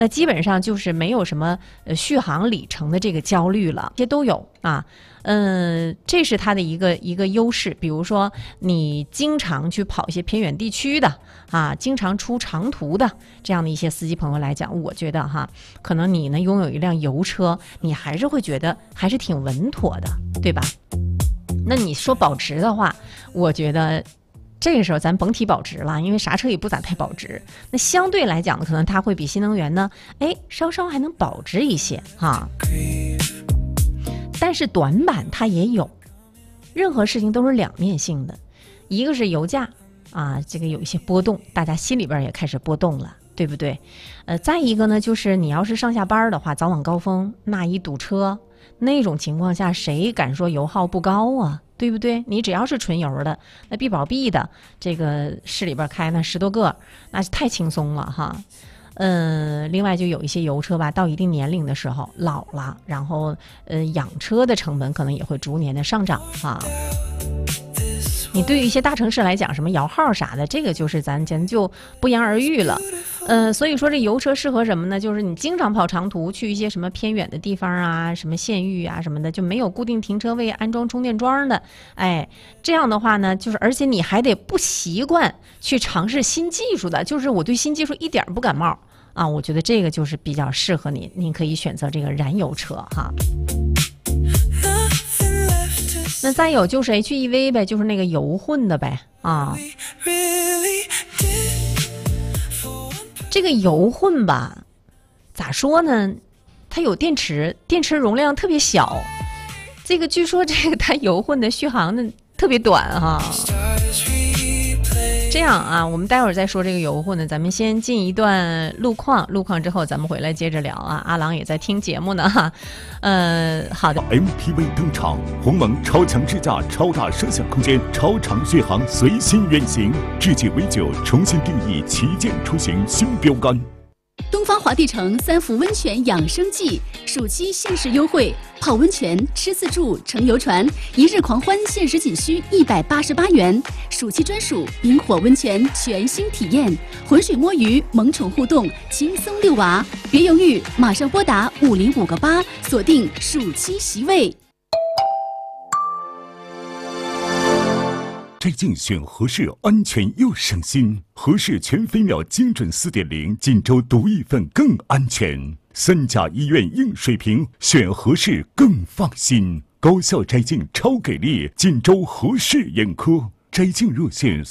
基本上就是没有什么续航里程的这个焦虑了，这些都有啊。这是它的一个优势。比如说你经常去跑一些偏远地区的啊，经常出长途的这样的一些司机朋友来讲，我觉得哈，可能你呢拥有一辆油车，你还是会觉得还是挺稳妥的，对吧？那你说保值的话，我觉得这个时候咱甭提保值了，因为啥车也不咋太保值。那相对来讲呢，可能它会比新能源呢，稍稍还能保值一些哈。但是短板它也有，任何事情都是两面性的，一个是油价啊，这个有一些波动，大家心里边也开始波动了，对不对？再一个呢，就是你要是上下班的话，早晚高峰那一堵车，那种情况下，谁敢说油耗不高啊？对不对？你只要是纯油的，那必保 B 的，这个市里边开那10多个，那是太轻松了哈。另外就有一些油车吧，到一定年龄的时候老了，然后养车的成本可能也会逐年的上涨哈。你对于一些大城市来讲，什么摇号啥的，这个就是咱就不言而喻了。所以说这油车适合什么呢？就是你经常跑长途，去一些什么偏远的地方啊，什么县域啊什么的，就没有固定停车位安装充电桩的，这样的话呢，就是而且你还得不习惯去尝试新技术的，就是我对新技术一点不感冒啊，我觉得这个就是比较适合你，你可以选择这个燃油车哈。那再有就是 HEV 呗，就是那个油混的呗啊。这个油混吧，咋说呢？它有电池容量特别小，这个据说这个它油混的续航呢特别短哈。这样啊，我们待会儿再说这个油混呢，咱们先进一段路况之后咱们回来接着聊啊。阿郎也在听节目呢哈。好的。 MPV 登场，鸿蒙超强支架、超大摄像空间、超长续航，随心远行。智界 V9重新定义旗舰出行新标杆。 东方华帝城3伏温泉养生季暑期限时优惠，泡温泉、吃自助、乘游船，1日狂欢限时仅需188元。暑期专属冰火温泉全新体验，浑水摸鱼、萌宠互动，轻松遛娃。别犹豫，马上拨打50588，锁定暑期席位。 摘镜选合适，安全又省心。合适全飞秒精准4.0，锦州独一份更安全。3甲医院硬水平，选合适更放心。高效摘镜超给力，锦州合适眼科。摘镜热线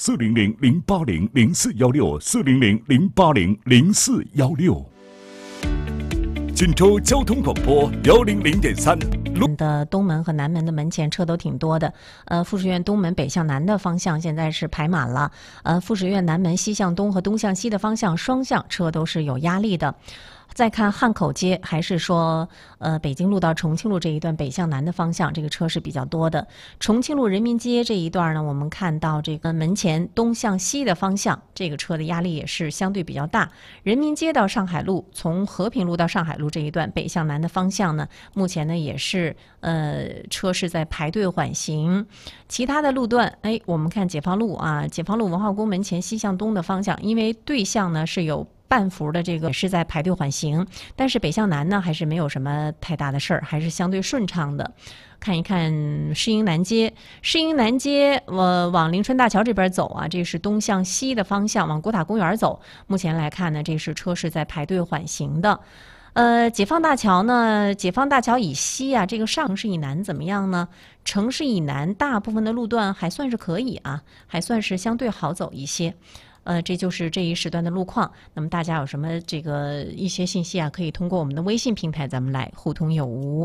400-080-0416，400-080-0416。锦州交通广播100.3。 的东门和南门的门前车都挺多的，附属院东门北向南的方向现在是排满了，附属院南门西向东和东向西的方向双向车都是有压力的。再看汉口街，还是说北京路到重庆路这一段北向南的方向，这个车是比较多的。重庆路人民街这一段呢，我们看到这个门前东向西的方向，这个车的压力也是相对比较大。人民街到上海路，从和平路到上海路这一段北向南的方向呢，目前呢也是车是在排队缓行。其他的路段，我们看解放路啊，解放路文化宫门前西向东的方向，因为对向呢是有半幅的这个是在排队缓行，但是北向南呢还是没有什么太大的事儿，还是相对顺畅的。看一看世英南街，世英南街往临春大桥这边走啊，这是东向西的方向，往国塔公园走。目前来看呢，这是车是在排队缓行的。解放大桥呢，解放大桥以西啊，这个上城市以南怎么样呢？城市以南大部分的路段还算是可以啊，还算是相对好走一些。这就是这一时段的路况。那么大家有什么这个一些信息啊，可以通过我们的微信平台咱们来互通有无。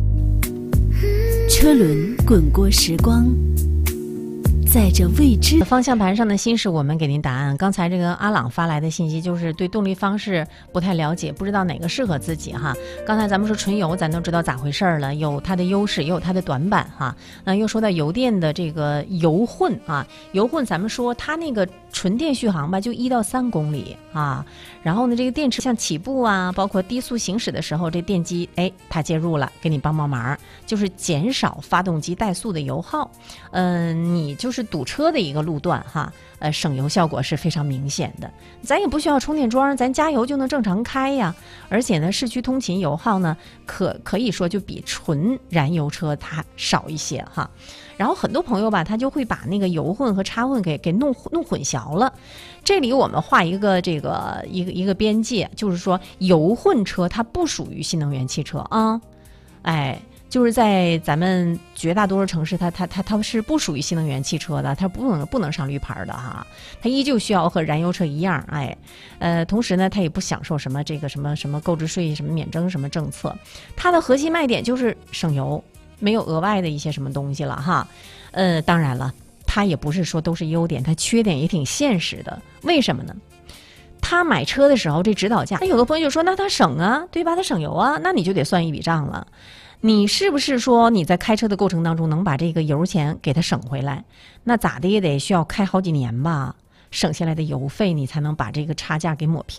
车轮滚过时光，在这未知方向盘上的心事，我们给您答案。刚才这个阿朗发来的信息就是对动力方式不太了解，不知道哪个适合自己哈。刚才咱们说纯油，咱都知道咋回事了，有它的优势，也有它的短板哈。又说到油电的这个油混啊，油混咱们说它那个纯电续航吧，就1到3公里啊。然后呢，这个电池像起步啊，包括低速行驶的时候，这电机它介入了，给你帮忙，就是减少发动机怠速的油耗。你就是堵车的一个路段哈，省油效果是非常明显的。咱也不需要充电桩，咱加油就能正常开呀。而且呢，市区通勤油耗呢，可以说就比纯燃油车它少一些哈。然后很多朋友吧，他就会把那个油混和插混给弄混淆了。这里我们画一个一个边界，就是说油混车它不属于新能源汽车啊，就是在咱们绝大多数城市，它是不属于新能源汽车的，它不能上绿牌的哈，它依旧需要和燃油车一样，同时呢，它也不享受什么这个什么购置税什么免征什么政策，它的核心卖点就是省油。没有额外的一些什么东西了哈，当然了，它也不是说都是优点，它缺点也挺现实的。为什么呢？他买车的时候这指导价，有的朋友就说那他省啊，对吧？他省油啊，那你就得算一笔账了。你是不是说你在开车的过程当中能把这个油钱给它省回来？那咋的也得需要开好几年吧，省下来的油费你才能把这个差价给抹平。